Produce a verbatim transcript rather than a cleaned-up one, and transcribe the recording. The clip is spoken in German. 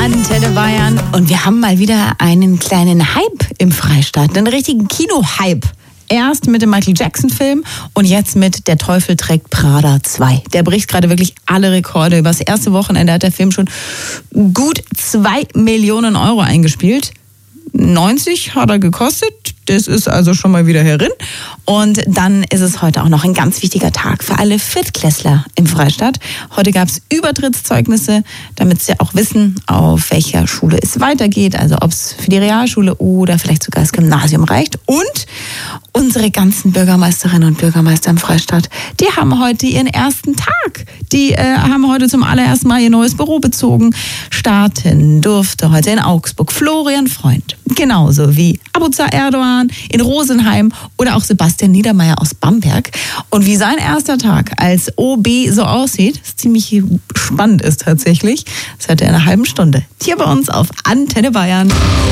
Antenne Bayern. Und wir haben mal wieder einen kleinen Hype im Freistaat, einen richtigen Kino-Hype. Erst mit dem Michael Jackson-Film und jetzt mit Der Teufel trägt Prada zwei. Der bricht gerade wirklich alle Rekorde. Über das erste Wochenende hat der Film schon gut zwei Millionen Euro eingespielt. neunzig hat er gekostet. Das ist also schon mal wieder herin. Und dann ist es heute auch noch ein ganz wichtiger Tag für alle Viertklässler im Freistaat. Heute gab es Übertrittszeugnisse, damit sie auch wissen, auf welcher Schule es weitergeht. Also ob es für die Realschule oder vielleicht sogar das Gymnasium reicht. Und unsere ganzen Bürgermeisterinnen und Bürgermeister im Freistaat, die haben heute ihren ersten Tag. Die äh, haben heute zum allerersten Mal ihr neues Büro bezogen. Starten durfte heute in Augsburg Florian Freund. Genauso wie Abuza Erdogan in Rosenheim oder auch Sebastian Niedermeyer aus Bamberg. Und wie sein erster Tag als O B so aussieht, ist ziemlich spannend ist tatsächlich, das hört ihr in einer halben Stunde. Hier bei uns auf Antenne Bayern.